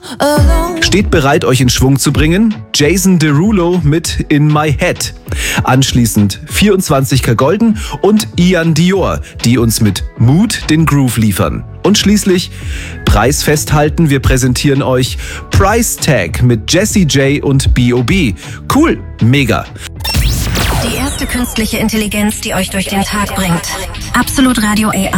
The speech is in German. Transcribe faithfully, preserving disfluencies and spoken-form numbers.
Steht bereit, euch in Schwung zu bringen? Jason Derulo mit In My Head. Anschließend vierundzwanzig Karat Golden und Ian Dior, die uns mit Mood den Groove liefern. Und schließlich Preis festhalten, wir präsentieren euch Price Tag mit Jessie J und B O B. Cool, mega. Die erste künstliche Intelligenz, die euch durch den Tag bringt. Absolut Radio A I.